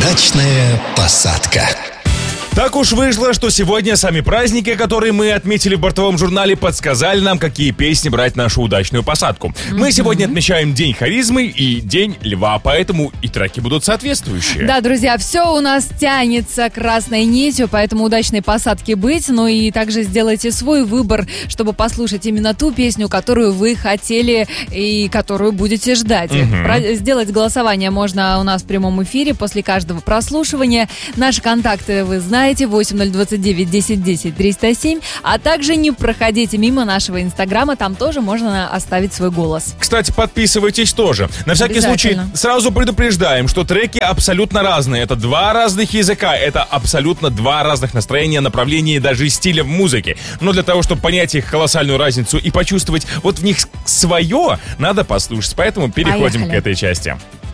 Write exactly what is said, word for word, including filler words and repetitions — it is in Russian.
Удачная посадка. Так уж вышло, что сегодня сами праздники, которые мы отметили в бортовом журнале, подсказали нам, какие песни брать в нашу удачную посадку. Mm-hmm. Мы сегодня отмечаем День харизмы и День льва, поэтому и треки будут соответствующие. Да, друзья, все у нас тянется красной нитью, поэтому удачной посадки быть. Ну и также сделайте свой выбор, чтобы послушать именно ту песню, которую вы хотели и которую будете ждать. Mm-hmm. Про- сделать голосование можно у нас в прямом эфире после каждого прослушивания. Наши контакты вы знаете. восемь ноль два девять десять десять триста семь, а также не проходите мимо нашего инстаграма, там тоже можно оставить свой голос. Кстати, подписывайтесь тоже. На всякий случай сразу предупреждаем, что треки абсолютно разные. Это два разных языка, это абсолютно два разных настроения, направления и даже стиля в музыке. Но для того, чтобы понять их колоссальную разницу и почувствовать вот в них свое, надо послушать. Поэтому переходим Поехали. к этой части.